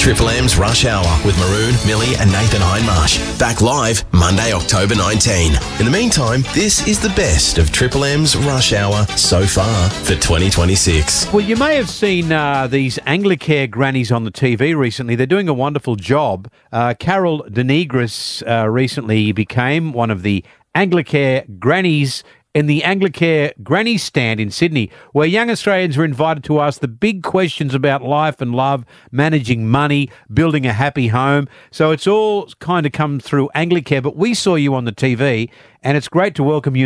Triple M's Rush Hour with Maroon, Millie and Nathan Hindmarsh. Back live Monday, October 19. In the meantime, this is the best of Triple M's Rush Hour so far for 2026. Well, you may have seen these Anglicare grannies on the TV recently. They're doing a wonderful job. Carol Denegris recently became one of the Anglicare grannies in the Anglicare Granny Stand in Sydney, where young Australians are invited to ask the big questions about life and love, managing money, building a happy home. So it's all kind of come through Anglicare, but we saw you on the TV, and it's great to welcome you